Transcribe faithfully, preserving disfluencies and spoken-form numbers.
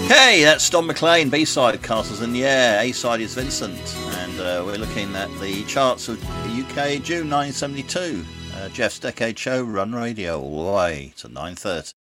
Okay, that's Don McLean, B-side, Castles in the Air, A-side is Vincent, and uh, we're looking at the charts of the U K, June nineteen seventy-two. Uh, Jeff's Decade Show, Run Radio, all the way to nine thirty.